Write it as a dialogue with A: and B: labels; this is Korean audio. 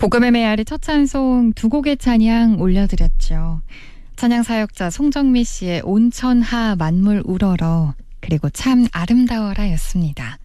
A: 복음의 메아리 첫 찬송 두 곡의 찬양 올려드렸죠. 찬양 사역자 송정미 씨의 온천하 만물 우러러 그리고 참 아름다워라 였습니다.